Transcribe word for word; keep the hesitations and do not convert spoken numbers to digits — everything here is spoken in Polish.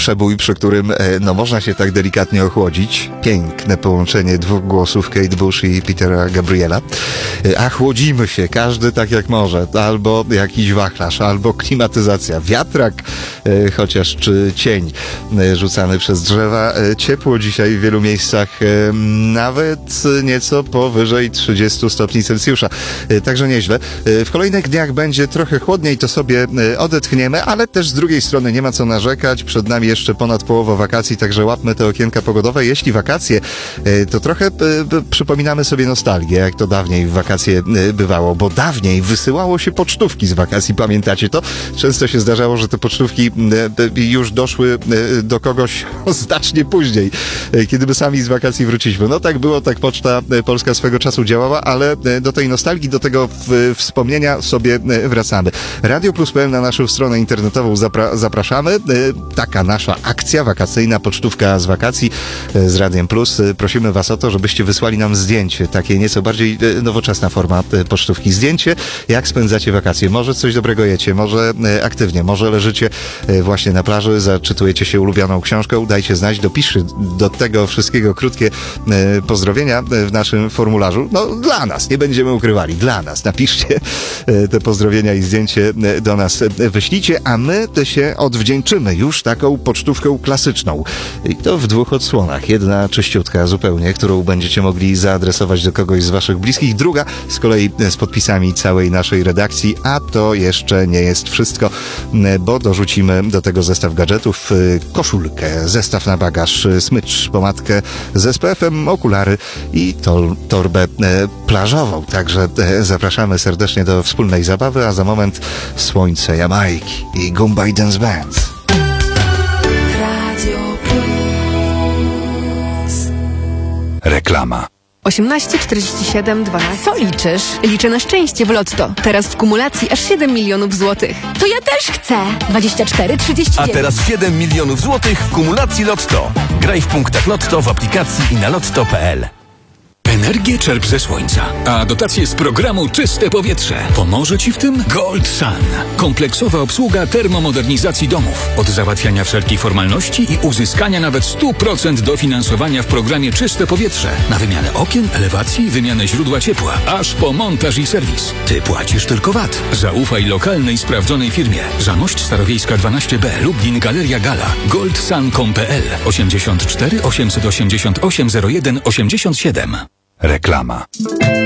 przebój, przy którym no można się tak delikatnie ochłodzić. Piękne połączenie dwóch głosów, Kate Bush i Petera Gabriela. A chłodzimy się, każdy tak jak może. Albo jakiś wachlarz, albo klimatyzacja, wiatrak, chociaż czy cień rzucany przez drzewa. Ciepło dzisiaj w wielu miejscach, nawet nieco powyżej trzydziestu stopni Celsjusza. Także nieźle. W kolejnych dniach będzie trochę chłodniej, to sobie odetchniemy, ale też z drugiej strony nie ma co narzekać. Przed nami jeszcze ponad połowa wakacji, także łapmy te okienka pogodowe. Jeśli wakacje, to trochę przypominamy sobie nostalgię, jak to dawniej w wakacje bywało, bo dawniej wysyłało się pocztówki z wakacji, pamiętacie to? Często się zdarzało, że te pocztówki już doszły do kogoś znacznie później, kiedy my sami z wakacji wróciliśmy. No tak było, tak Poczta Polska swego czasu działała, ale do tej nostalgii, do tego wspomnienia sobie wracamy. Radio Plus kropka pe el na naszą stronę internetową zapra- zapraszamy. Taka nasza akcja wakacyjna, pocztówka z wakacji z Radiem Plus. Prosimy Was o to, żebyście wysłali nam zdjęcie, takie nieco bardziej nowoczesna forma pocztówki. Zdjęcie, jak spędzacie wakacje. Może coś dobrego jecie, może aktywnie, może leżycie właśnie na plaży, zaczytujecie się ulubioną książką. Dajcie znać, dopiszcie do tego wszystkiego krótkie pozdrowienia w naszym formularzu. No dla nas, nie będziemy ukrywali, dla nas. Napiszcie te pozdrowienia i zdjęcie do nas wyślijcie, a my się odwdzięczymy już taką pocztówką klasyczną. I to w dwóch odsłonach. Jedna czyściutka zupełnie, którą będziecie mogli zaadresować do kogoś z waszych bliskich. Druga z kolei z podpisami całej naszej redakcji, a to jeszcze nie jest wszystko, bo dorzucimy do tego zestaw gadżetów, koszulkę, zestaw na bagaż, smycz, pomadkę z es pe efem, okulary i tor- torbę plażową. Także zapraszamy serdecznie do wspólnej zabawy, a za moment Słońce Jamajki i Goombay Dance Band. Radio Plus. Reklama. osiemnaście czterdzieści siedem dwanaście. Co liczysz? Liczę na szczęście w Lotto. Teraz w kumulacji aż siedem milionów złotych. To ja też chcę. dwadzieścia cztery trzydzieści A dziewięć. teraz siedem milionów złotych w kumulacji Lotto. Graj w punktach Lotto w aplikacji i na lotto kropka pe el. Energię czerp ze słońca, a dotacje z programu Czyste Powietrze. Pomoże Ci w tym Gold Sun. Kompleksowa obsługa termomodernizacji domów. Od załatwiania wszelkich formalności i uzyskania nawet sto procent dofinansowania w programie Czyste Powietrze. Na wymianę okien, elewacji, wymianę źródła ciepła, aż po montaż i serwis. Ty płacisz tylko V A T. Zaufaj lokalnej, sprawdzonej firmie. Zamość Starowiejska dwanaście B, Lublin, Galeria Gala. goldsun kropka com kropka pe el osiemdziesiąt cztery osiemset osiemdziesiąt osiem zero jeden osiemdziesiąt siedem. Reklama.